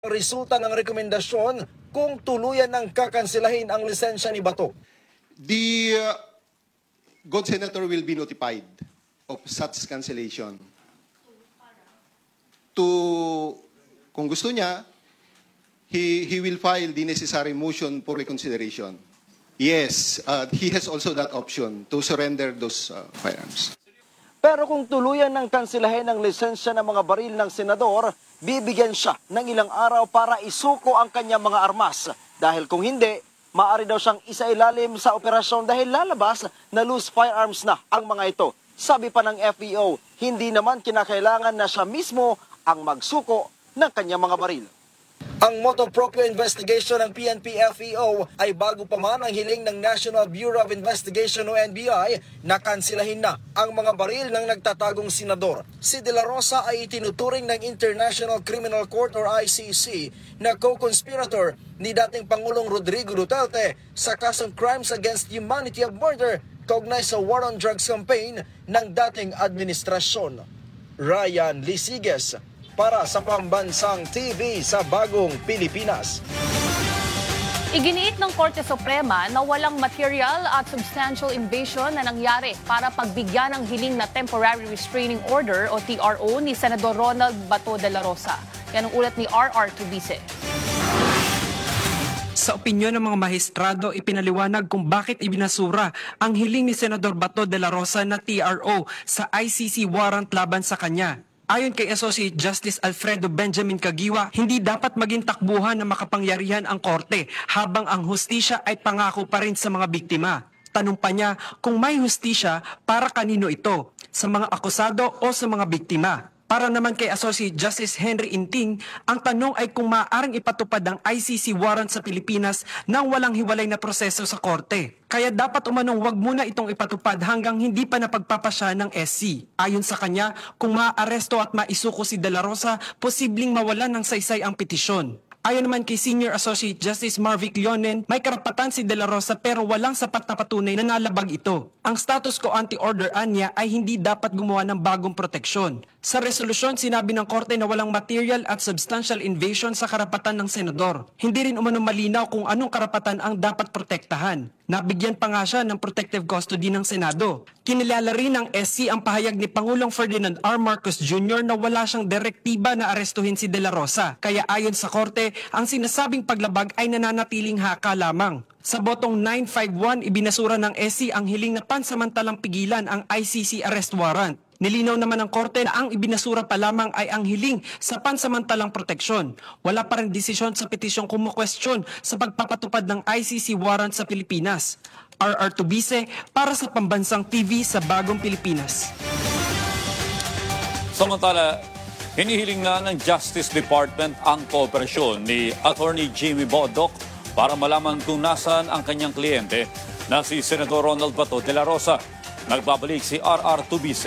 resulta ng rekomendasyon kung tuluyan ng kakansilahin ang lisensya ni Bato. The good senator will be notified of such cancellation. Kung gusto niya, he will file the necessary motion for reconsideration. Yes, he has also that option to surrender those firearms. Pero kung tuluyan ng kansilahin ang lisensya ng mga baril ng senador, bibigyan siya ng ilang araw para isuko ang kanyang mga armas. Dahil kung hindi, maaari daw siyang isailalim sa operasyon dahil lalabas na loose firearms na ang mga ito. Sabi pa ng FEO, hindi naman kinakailangan na siya mismo ang magsuko ng kanyang mga baril. Ang motu proprio investigation ng PNP-FEO ay bago pa man ang hiling ng National Bureau of Investigation o NBI na kansilahin na ang mga baril ng nagtatagong senador. Si De La Rosa ay itinuturing ng International Criminal Court or ICC na co-conspirator ni dating Pangulong Rodrigo Duterte sa kasong Crimes Against Humanity of Murder kaugnay sa War on Drugs campaign ng dating administrasyon. Ryan Lisiges para sa Pambansang TV sa Bagong Pilipinas. Iginiit ng Korte Suprema na walang material at substantial invasion na nangyari para pagbigyan ng hiling na Temporary Restraining Order o TRO ni Senador Ronald Bato de la Rosa. Yan ang ulat ni RR Tubice. Sa opinyon ng mga maestrado, ipinaliwanag kung bakit ibinasura ang hiling ni Senador Bato de la Rosa na TRO sa ICC warrant laban sa kanya. Ayon kay Associate Justice Alfredo Benjamin Caguiwa, hindi dapat maging takbuhan na makapangyarihan ang korte habang ang hustisya ay pangako pa rin sa mga biktima. Tanong pa niya kung may hustisya para kanino ito, sa mga akusado o sa mga biktima. Para naman kay Associate Justice Henry Inting, ang tanong ay kung maaaring ipatupad ang ICC warrant sa Pilipinas nang walang hiwalay na proseso sa korte. Kaya dapat umanong wag muna itong ipatupad hanggang hindi pa napagpapasya ng SC. Ayon sa kanya, kung maaaresto at maisuko si De La Rosa, posibleng mawalan ng saysay ang petisyon. Ayon naman kay Senior Associate Justice Marvic Leonen, may karapatan si De La Rosa pero walang sapat na patunay na nalabag ito. Ang status quo ante-order anya ay hindi dapat gumawa ng bagong proteksyon. Sa resolusyon, sinabi ng korte na walang material at substantial invasion sa karapatan ng senador. Hindi rin umano malinaw kung anong karapatan ang dapat protektahan. Nabigyan pa nga siya ng protective custody ng Senado. Kinilala rin ng SC ang pahayag ni Pangulong Ferdinand R. Marcos Jr. na wala siyang direktiba na arestuhin si De La Rosa. Kaya ayon sa korte, ang sinasabing paglabag ay nananatiling haka lamang. Sa botong 951, ibinasura ng SC ang hiling na pansamantalang pigilan ang ICC arrest warrant. Nilinaw naman ng korte na ang ibinasura pa lamang ay ang hiling sa pansamantalang proteksyon. Wala pa rin desisyon sa petisyong kumukwestiyon sa pagpapatupad ng ICC warrant sa Pilipinas. RR Tubice para sa Pambansang TV sa Bagong Pilipinas. Samantala, hinihiling na ng Justice Department ang kooperasyon ni Attorney Jimmy Bodoc para malaman kung nasaan ang kanyang kliyente na si Senador Ronald Bato de la Rosa. Nagbabalik si RR Tubice.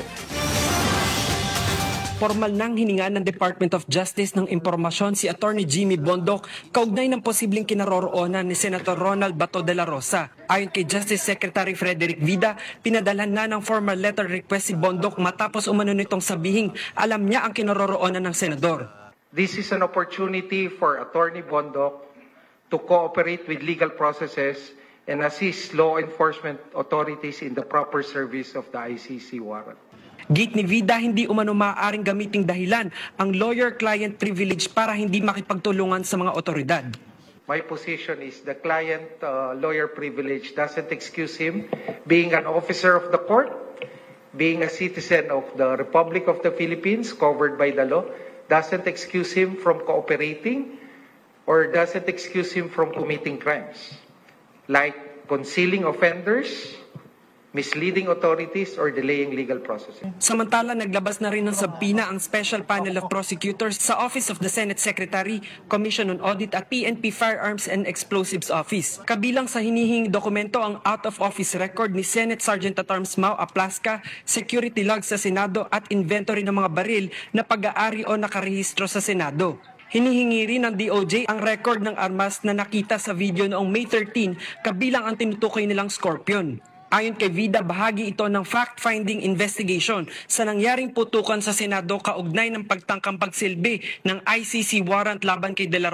Formal nang hininga ng Department of Justice ng impormasyon si Attorney Jimmy Bondoc kaugnay ng posibleng kinaroroonan ni Senator Ronald Bato de la Rosa. Ayon kay Justice Secretary Frederick Vida, pinadalhan na ng formal letter request si Bondoc matapos umano nitong sabihing alam niya ang kinaroroonan ng senador. This is an opportunity for Attorney Bondoc to cooperate with legal processes and assist law enforcement authorities in the proper service of the ICC warrant. Git ni Vida, hindi umano maaaring gamiting dahilan ang lawyer-client privilege para hindi makipagtulungan sa mga otoridad. My position is the client-lawyer privilege doesn't excuse him being an officer of the court, being a citizen of the Republic of the Philippines covered by the law, doesn't excuse him from cooperating or doesn't excuse him from committing crimes like concealing offenders, misleading authorities, or delaying legal processing. Samantala, naglabas na rin ng subpoena ang Special Panel of Prosecutors sa Office of the Senate Secretary, Commission on Audit at PNP Firearms and Explosives Office. Kabilang sa hinihing dokumento ang out-of-office record ni Senate Sergeant at Arms Mau Aplasca, security log sa Senado at inventory ng mga baril na pag-aari o nakarehistro sa Senado. Hinihingi rin ng DOJ ang record ng armas na nakita sa video noong May 13 kabilang ang tinutukoy nilang Scorpion. Ayon kay Vida, bahagi ito ng fact-finding investigation sa nangyaring putukan sa Senado kaugnay ng pagtangkang pagsilbi ng ICC warrant laban kay De La